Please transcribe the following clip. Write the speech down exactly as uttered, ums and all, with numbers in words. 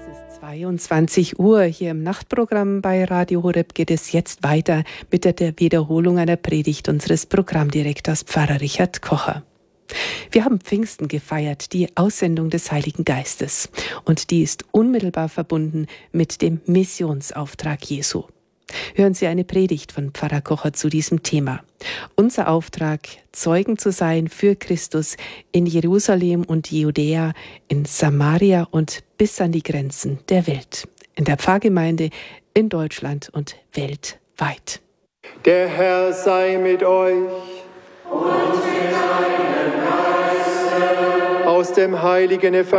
zweiundzwanzig Uhr. Hier im Nachtprogramm bei Radio Horeb geht es jetzt weiter mit der Wiederholung einer Predigt unseres Programmdirektors Pfarrer Richard Kocher. Wir haben Pfingsten gefeiert, die Aussendung des Heiligen Geistes. Und die ist unmittelbar verbunden mit dem Missionsauftrag Jesu. Hören Sie eine Predigt von Pfarrer Kocher zu diesem Thema. Unser Auftrag, Zeugen zu sein für Christus in Jerusalem und Judäa, in Samaria und bis an die Grenzen der Welt. In der Pfarrgemeinde, in Deutschland und weltweit. Der Herr sei mit euch. Und mit deinem Geiste. Aus dem Heiligen Evangelium